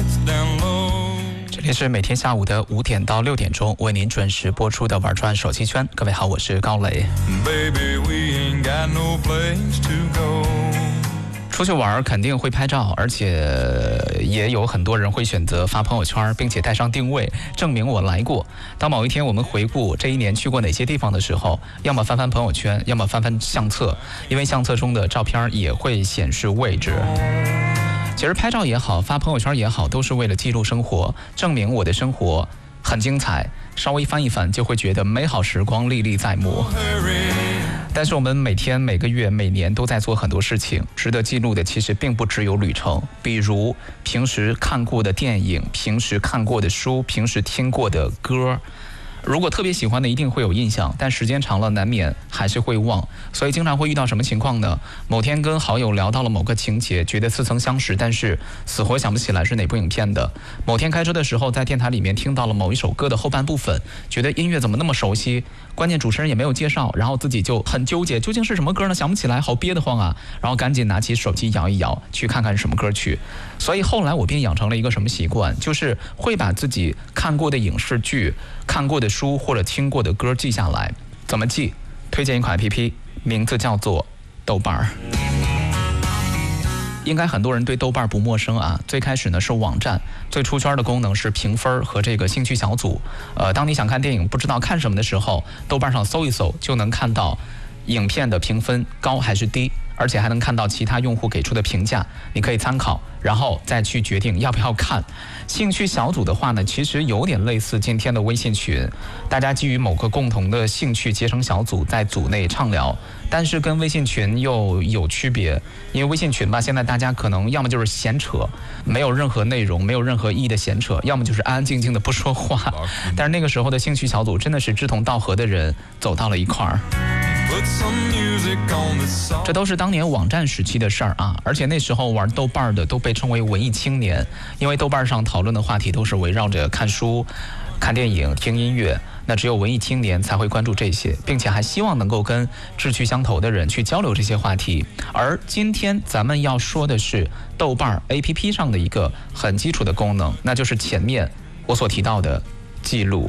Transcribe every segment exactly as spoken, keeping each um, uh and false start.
这里是每天下午的五点到六点钟为您准时播出的玩转手机圈。各位好，我是高磊。出去玩肯定会拍照，而且也有很多人会选择发朋友圈，并且带上定位，证明我来过。当某一天我们回顾这一年去过哪些地方的时候，要么翻翻朋友圈，要么翻翻相册，因为相册中的照片也会显示位置。其实拍照也好，发朋友圈也好，都是为了记录生活，证明我的生活很精彩。稍微翻一翻就会觉得美好时光历历在目。但是我们每天、每个月、每年都在做很多事情，值得记录的其实并不只有旅程，比如平时看过的电影、平时看过的书、平时听过的歌。如果特别喜欢的一定会有印象，但时间长了难免还是会忘，所以经常会遇到什么情况呢？某天跟好友聊到了某个情节，觉得似曾相识，但是死活想不起来是哪部影片的。某天开车的时候，在电台里面听到了某一首歌的后半部分，觉得音乐怎么那么熟悉，关键主持人也没有介绍，然后自己就很纠结，究竟是什么歌呢？想不起来，好憋得慌啊！然后赶紧拿起手机摇一摇，去看看什么歌曲。所以后来我便养成了一个什么习惯，就是会把自己看过的影视剧、看过的书或者听过的歌记下来。怎么记？推荐一款 A P P， 名字叫做豆瓣儿。应该很多人对豆瓣不陌生啊。最开始呢是网站，最出圈的功能是评分和这个兴趣小组。呃，当你想看电影不知道看什么的时候，豆瓣上搜一搜就能看到影片的评分高还是低，而且还能看到其他用户给出的评价，你可以参考，然后再去决定要不要看。兴趣小组的话呢，其实有点类似今天的微信群，大家基于某个共同的兴趣结成小组，在组内畅聊。但是跟微信群又有区别，因为微信群吧，现在大家可能要么就是闲扯，没有任何内容，没有任何意义的闲扯，要么就是安安静静的不说话。但是那个时候的兴趣小组真的是志同道合的人走到了一块儿。这都是当年网站时期的事儿啊，而且那时候玩豆瓣的都被称为文艺青年，因为豆瓣上讨论的话题都是围绕着看书、看电影、听音乐，那只有文艺青年才会关注这些，并且还希望能够跟志趣相投的人去交流这些话题。而今天咱们要说的是豆瓣 A P P 上的一个很基础的功能，那就是前面我所提到的记录。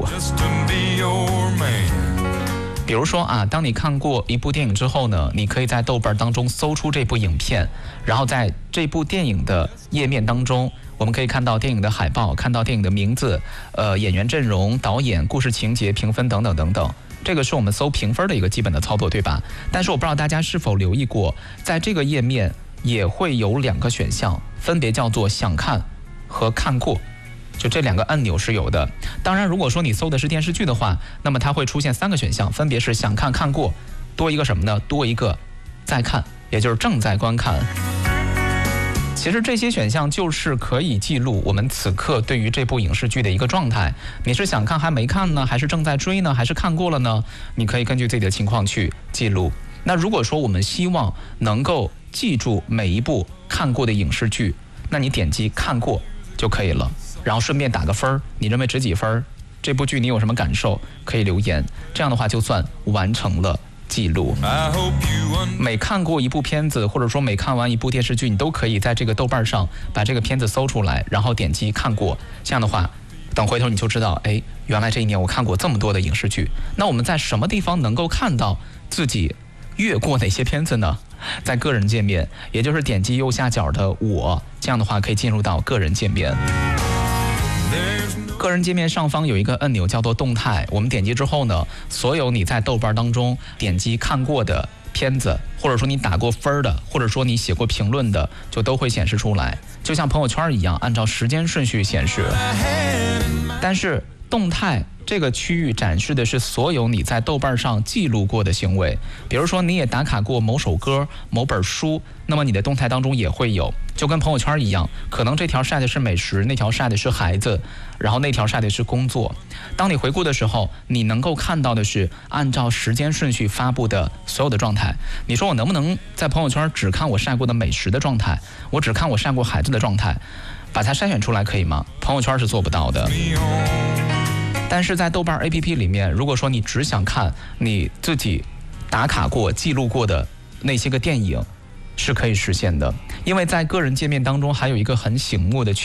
比如说啊，当你看过一部电影之后呢，你可以在豆瓣当中搜出这部影片，然后在这部电影的页面当中，我们可以看到电影的海报，看到电影的名字、呃演员阵容、导演、故事情节、评分等等等等。这个是我们搜评分的一个基本的操作，对吧？但是我不知道大家是否留意过，在这个页面也会有两个选项，分别叫做想看和看过。就这两个按钮是有的。当然如果说你搜的是电视剧的话，那么它会出现三个选项，分别是想看、看过，多一个什么呢？多一个在看，也就是正在观看。其实这些选项就是可以记录我们此刻对于这部影视剧的一个状态，你是想看还没看呢，还是正在追呢，还是看过了呢？你可以根据自己的情况去记录。那如果说我们希望能够记住每一部看过的影视剧，那你点击看过就可以了，然后顺便打个分，你认为值几分？这部剧你有什么感受？可以留言，这样的话就算完成了记录。每看过一部片子，或者说每看完一部电视剧，你都可以在这个豆瓣上把这个片子搜出来，然后点击看过。这样的话，等回头你就知道，哎，原来这一年我看过这么多的影视剧。那我们在什么地方能够看到自己越过哪些片子呢？在个人界面，也就是点击右下角的我，这样的话可以进入到个人界面。个人界面上方有一个按钮叫做动态，我们点击之后呢，所有你在豆瓣当中点击看过的片子，或者说你打过分的，或者说你写过评论的，就都会显示出来，就像朋友圈一样，按照时间顺序显示。但是动态这个区域展示的是所有你在豆瓣上记录过的行为，比如说你也打卡过某首歌、某本书，那么你的动态当中也会有，就跟朋友圈一样，可能这条晒的是美食，那条晒的是孩子，然后那条晒的是工作。当你回顾的时候，你能够看到的是按照时间顺序发布的所有的状态。你说我能不能在朋友圈只看我晒过的美食的状态，我只看我晒过孩子的状态，把它筛选出来可以吗？朋友圈是做不到的。但是在豆瓣 A P P 里面，如果说你只想看你自己打卡过、记录过的那些个电影，是可以实现的。因为在个人界面当中还有一个很醒目的区